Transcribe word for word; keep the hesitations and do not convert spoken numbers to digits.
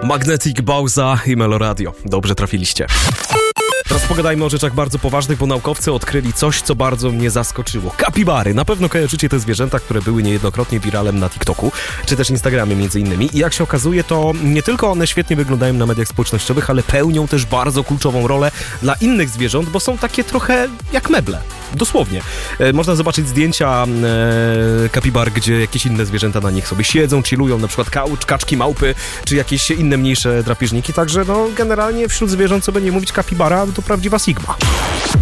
Magnetic Bauza i Meloradio. Dobrze trafiliście. Teraz pogadajmy o rzeczach bardzo poważnych, bo naukowcy odkryli coś, co bardzo mnie zaskoczyło. Kapibary. Na pewno kojarzycie te zwierzęta, które były niejednokrotnie wiralem na TikToku, czy też Instagramie między innymi. I jak się okazuje, to nie tylko one świetnie wyglądają na mediach społecznościowych, ale pełnią też bardzo kluczową rolę dla innych zwierząt, bo są takie trochę jak meble. Dosłownie. E, można zobaczyć zdjęcia e, kapibar, gdzie jakieś inne zwierzęta na nich sobie siedzą, chillują, na przykład kaucz, kaczki, małpy, czy jakieś inne mniejsze drapieżniki. Także no generalnie wśród zwierząt, co by nie mówić, kapibara to prawdziwa sigma.